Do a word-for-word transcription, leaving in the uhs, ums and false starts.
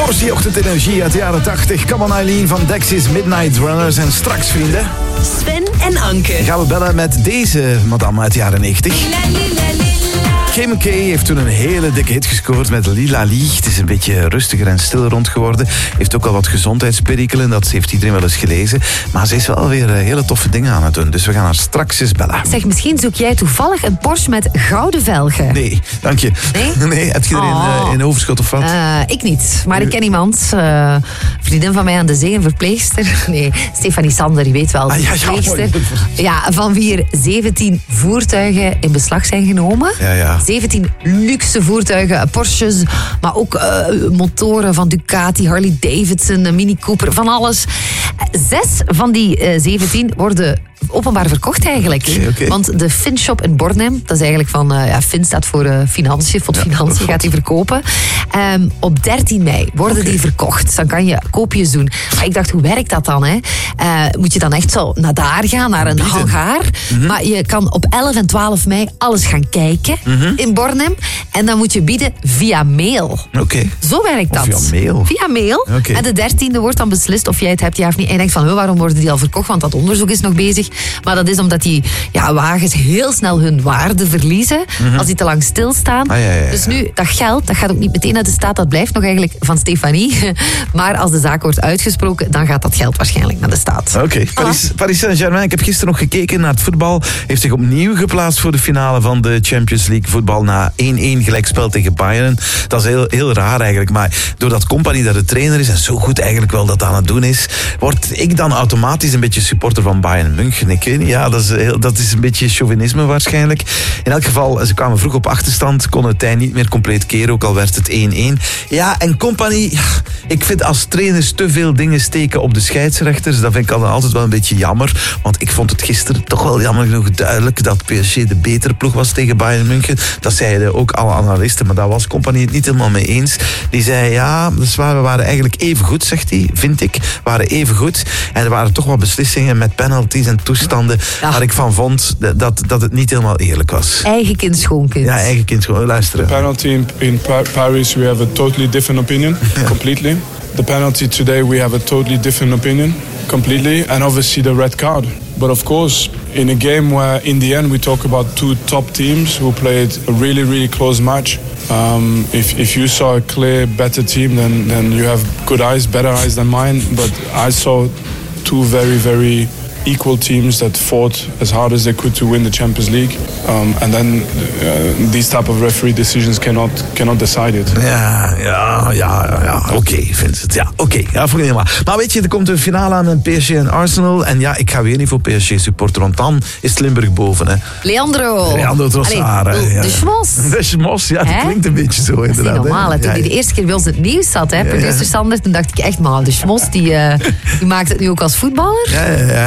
portie ochtendenergie uit de jaren tachtig. Come on Eileen van Dexys Midnight Runners. En straks, vrienden, Sven en Anke. gaan we bellen met deze madame uit de jaren negentig. Kim K heeft toen een hele dikke hit gescoord met Lila Lee. Het is een beetje rustiger en stil rond geworden. Heeft ook al wat gezondheidsperikelen, dat heeft iedereen wel eens gelezen. Maar ze is wel weer hele toffe dingen aan het doen. Dus we gaan haar straks eens bellen. Zeg, misschien zoek jij toevallig een Porsche met gouden velgen. Nee, dank je. Nee? Nee, heb je er Oh. in, uh, in overschot of wat? Uh, ik niet, maar ik ken iemand. Uh, vriendin van mij aan de zee, een verpleegster. Nee, Stefanie Sander, je weet wel, Ah, de ja, ja, verpleegster. mooi. Ja, van wie er zeventien voertuigen in beslag zijn genomen. Ja, ja. zeventien luxe voertuigen, Porsches, maar ook uh, motoren van Ducati, Harley Davidson, Mini Cooper, van alles. Zes van die uh, zeventien worden openbaar verkocht eigenlijk. Okay, okay. Want de Finshop in Bornem, dat is eigenlijk van, uh, ja, Fin staat voor uh, financiën, voor Ja, financiën God. gaat die verkopen. Um, op dertien mei worden Okay. die verkocht. Dan kan je koopjes doen. Maar ik dacht, hoe werkt dat dan? Hè? Uh, moet je dan echt zo naar daar gaan, naar een Bieden. hangaar? Mm-hmm. Maar je kan op elf en twaalf mei alles gaan kijken Mm-hmm. in Bornem. En dan moet je bieden via mail. Oké. Okay. Zo werkt Of dat. via mail? Via mail. Okay. En de dertiende wordt dan beslist of jij het hebt, ja of niet. En je denkt van, huh, waarom worden die al verkocht? Want dat onderzoek is nog bezig. Maar dat is omdat die ja, wagens heel snel hun waarde verliezen. Mm-hmm. Als die te lang stilstaan. Ah, ja, ja, ja. Dus nu, dat geld, dat gaat ook niet meteen naar de staat. Dat blijft nog eigenlijk van Stefanie. Maar als de zaak wordt uitgesproken, dan gaat dat geld waarschijnlijk naar de staat. Oké, okay. Paris, Paris Saint-Germain. Ik heb gisteren nog gekeken naar het voetbal. Heeft zich opnieuw geplaatst voor de finale van de Champions League voetbal na één-één gelijkspel tegen Bayern. Dat is heel, heel raar eigenlijk. Maar doordat Company daar de trainer is en zo goed eigenlijk wel dat aan het doen is, word ik dan automatisch een beetje supporter van Bayern München. Ik weet niet, ja, dat is, heel, dat is een beetje chauvinisme waarschijnlijk. In elk geval, ze kwamen vroeg op achterstand, konden het tij niet meer compleet keren, ook al werd het één-één. Ja, en Company, ja, ik vind als trainers te veel dingen steken op de scheidsrechters, dat vind ik altijd wel een beetje jammer, want ik vond het gisteren toch wel jammer genoeg duidelijk dat P S G de betere ploeg was tegen Bayern München. Dat zeiden ook alle analisten, maar daar was Company het niet helemaal mee eens. Die zei, ja, dus we waren eigenlijk even goed, zegt hij, vind ik, waren even goed. En er waren toch wat beslissingen met penalties en toestanden, Ja. waar ik van vond dat, dat het niet helemaal eerlijk was. Eigen kind, schoonkind. Ja, eigen kind gewoon luisteren. Penalty in, in Pa- Paris, we have a totally different opinion, completely. The penalty today, we have a totally different opinion, completely. And obviously the red card. But of course, in a game where in the end we talk about two top teams who played a really, really close match. Um, if, if you saw a clear, better team, then, then you have good eyes, better eyes than mine. But I saw two very, very equal teams that fought as hard as they could to win the Champions League. Um, and then uh, these type of referee decisions cannot, cannot decide it. Ja, ja, ja, ja. Oké, okay, Vincent. Ja, oké. Okay. Ja, vond ik helemaal. Maar weet je, er komt een finale aan, een P S G en Arsenal. En ja, ik ga weer niet voor P S G supporter, want dan is het Limburg boven, hè. Leandro. Leandro Trossard. Allee, Ja, de ja. Schmos. De Schmos, ja, dat Hè? klinkt een beetje zo, Dat is inderdaad. niet normaal. Hè. Toen Ja, hij ja. de eerste keer bij ons in het nieuws zat, hè, Ja, ja. producer Sander, toen dacht ik echt, maar de Schmos, die, uh, die maakt het nu ook als voetballer. Ja, ja, ja.